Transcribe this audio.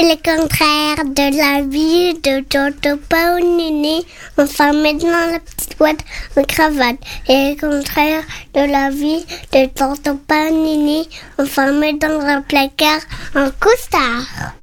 C'est le contraire de la vie de Tonton Paolini, enfermé dans la petite boîte en cravate. Et le contraire de la vie de Tonton Paolini, enfermé dans un placard en costard.